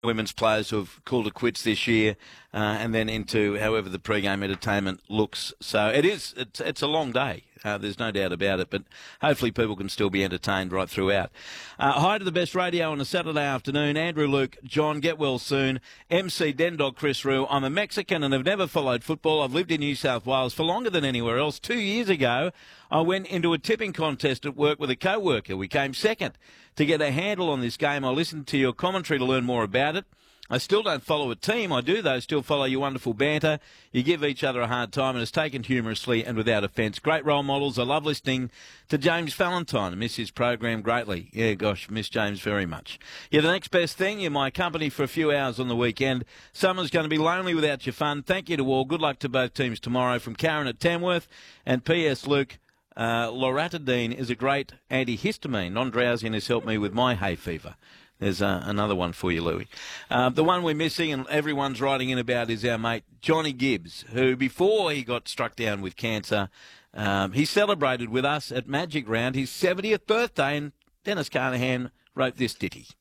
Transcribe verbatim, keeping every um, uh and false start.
women's players who have called it quits this year, uh, and then into however the pre-game entertainment looks. So it is, it's, it's a long day. Uh, there's no doubt about it, but hopefully people can still be entertained right throughout. Uh, hi to the best radio on a Saturday afternoon. Andrew, Luke, John, get well soon. M C Dendog, Chris Rue. I'm a Mexican and have never followed football. I've lived in New South Wales for longer than anywhere else. Two years ago, I went into a tipping contest at work with a co-worker. We came second. To get a handle on this game, I listened to your commentary to learn more about it. I still don't follow a team. I do, though, still follow your wonderful banter. You give each other a hard time, and it's taken humorously and without offence. Great role models. I love listening to James Valentine. I miss his program greatly. Yeah, gosh, miss James very much. You're the next best thing. You're my company for a few hours on the weekend. Summer's going to be lonely without your fun. Thank you to all. Good luck to both teams tomorrow. From Karen at Tamworth. And P S. Luke, uh, loratadine is a great antihistamine. Non-drowsiness helped me with my hay fever. There's uh, another one for you, Louis. Uh, the one we're missing and everyone's writing in about is our mate Johnny Gibbs, who before he got struck down with cancer, um, he celebrated with us at Magic Round his seventieth birthday, and Dennis Carnahan wrote this ditty.